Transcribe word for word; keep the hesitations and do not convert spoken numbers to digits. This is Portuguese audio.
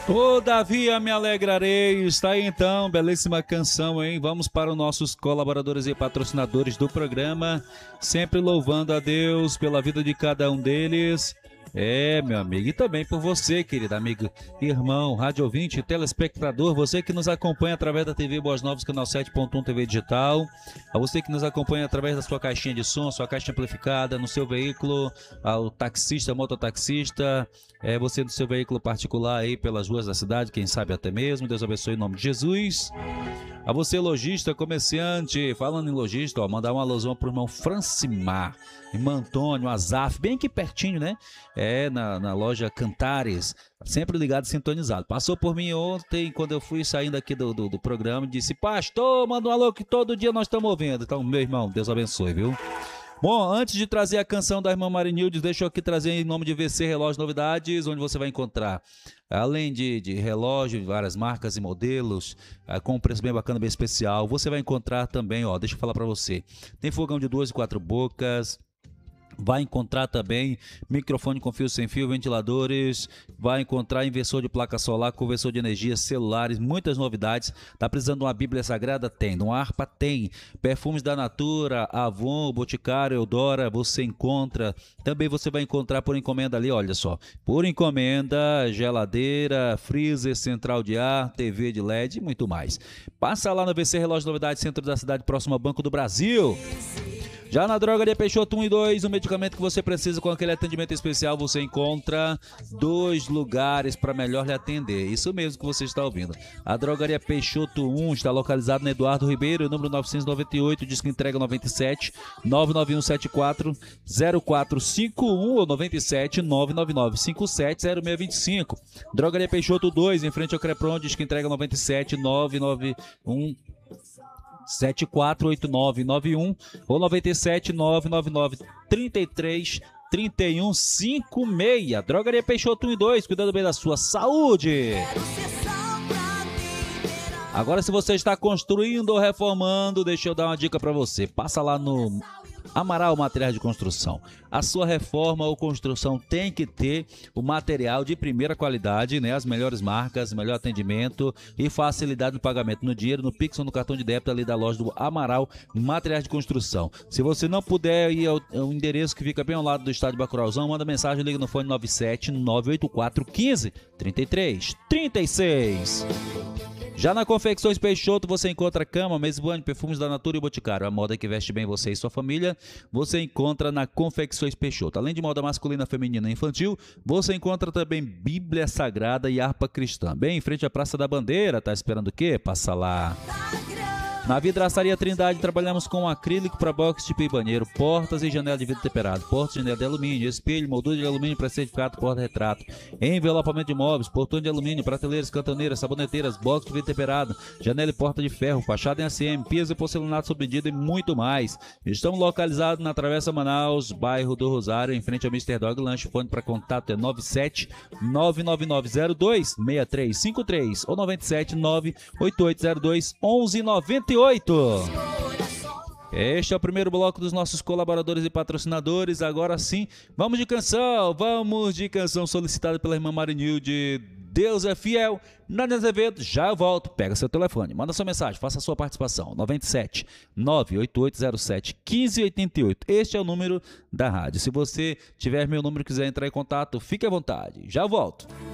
Todavia me alegrarei. Está aí então, belíssima canção, hein? Vamos para os nossos colaboradores e patrocinadores do programa, sempre louvando a Deus pela vida de cada um deles. É, meu amigo, e também por você, querido amigo, irmão, rádio ouvinte, telespectador, você que nos acompanha através da T V Boas Novas, canal sete ponto um T V Digital, a você que nos acompanha através da sua caixinha de som, sua caixa amplificada, no seu veículo, ao taxista, mototaxista, é, você no seu veículo particular aí pelas ruas da cidade, quem sabe até mesmo, Deus abençoe em nome de Jesus. A você, lojista, comerciante, falando em lojista, ó, mandar uma alusão pro irmão Francimar, irmão Antônio, Azaf, bem aqui pertinho, né? É, na, na loja Cantares, sempre ligado e sintonizado. Passou por mim ontem, quando eu fui saindo aqui do, do, do programa, disse, pastor, manda um alô que todo dia nós estamos ouvindo. Então, meu irmão, Deus abençoe, viu? Bom, antes de trazer a canção da irmã Marinildes, deixa eu aqui trazer em nome de V C Relógio Novidades, onde você vai encontrar, além de, de relógio, várias marcas e modelos, ah, com um preço bem bacana, bem especial, você vai encontrar também, ó, deixa eu falar para você, tem fogão de duas e quatro bocas, vai encontrar também microfone com fio sem fio, ventiladores, vai encontrar inversor de placa solar, conversor de energia, celulares, muitas novidades. Tá precisando de uma Bíblia Sagrada? Tem. De uma harpa? Tem. Perfumes da Natura, Avon, Boticário, Eudora, você encontra. Também você vai encontrar por encomenda ali, olha só, por encomenda, geladeira, freezer, central de ar, T V de L E D e muito mais. Passa lá no V C Relógio Novidades, centro da cidade, próximo ao Banco do Brasil. Já na Drogaria Peixoto um e dois, o medicamento que você precisa com aquele atendimento especial, você encontra dois lugares para melhor lhe atender. Isso mesmo que você está ouvindo. A Drogaria Peixoto um está localizada na Eduardo Ribeiro, número novecentos e noventa e oito, disco entrega noventa e sete, nove nove um sete quatro, zero quatro cinco um ou noventa e sete, nove nove nove cinco sete, zero seis dois cinco. Drogaria Peixoto dois, em frente ao Crepron, disco entrega noventa e sete, nove nove um sete quatro oito nove nove um ou noventa e sete, nove nove nove, trinta e três, trinta e um, cinquenta e seis. Drogaria Peixoto um e dois, cuidando bem da sua saúde. Agora, se você está construindo ou reformando, deixa eu dar uma dica para você. Passa lá no Amaral Materiais de Construção. A sua reforma ou construção tem que ter o material de primeira qualidade, né? As melhores marcas, melhor atendimento e facilidade no pagamento no dinheiro, no Pix ou no cartão de débito ali da loja do Amaral Materiais de Construção. Se você não puder ir ao, ao endereço que fica bem ao lado do estádio Bacurauzão, manda mensagem, liga no fone nove sete nove oito quatro um cinco, três três, trinta e seis. Já na Confecções Peixoto você encontra cama, mesa e banho, perfumes da Natura e Boticário. A moda que veste bem você e sua família, você encontra na Confecções Peixoto. Além de moda masculina, feminina e infantil, você encontra também Bíblia Sagrada e harpa cristã. Bem em frente à Praça da Bandeira, tá esperando o quê? Passa lá. Na Vidraçaria Trindade trabalhamos com acrílico para box, tipo e banheiro, portas e janela de vidro temperado, portas e janela de alumínio, espelho, moldura de alumínio para certificado, porta-retrato, envelopamento de móveis, portões de alumínio, prateleiras, cantoneiras, saboneteiras, box de vidro temperado, janela e porta de ferro, fachada em A C M, piso e porcelanato sob medida e muito mais. Estamos localizados na Travessa Manaus, bairro do Rosário, em frente ao mister Dog Lanche. Fone para contato é nove sete nove nove nove zero dois seis três cinco três ou nove sete nove oito oito zero dois um um nove oito. Este é o primeiro bloco dos nossos colaboradores e patrocinadores. Agora sim, vamos de canção. Vamos de canção solicitada pela irmã Marinilde. Deus é fiel. Nani Azevedo, já eu volto. Pega seu telefone, manda sua mensagem, faça a sua participação. nove sete nove oito oito zero sete um cinco oito oito. Este é o número da rádio. Se você tiver meu número e quiser entrar em contato, fique à vontade. Já eu volto.